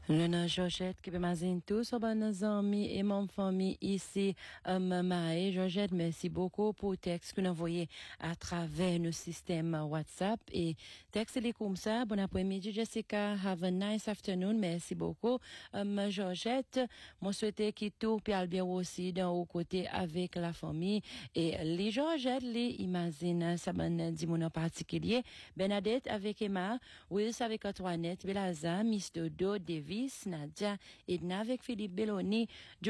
Lena Georgette qui peut m'azin tous sur bonnes amis et mon famille ici Maë Georgette, merci beaucoup pour le texte que nous envoyé à travers nos systèmes WhatsApp et texte est comme ça. Bon après-midi Jessica, have a nice afternoon, merci beaucoup Georgette. Moi souhaiter qu'il tout puis bien aussi dans au côté avec la famille et les Georgette les imagine ça ben dit mon en particulier Bernadette avec Emma, Wills avec Antoinette, Belaza, Miss Dodo, Davis, Nadia, Edna avec Philippe Belloni,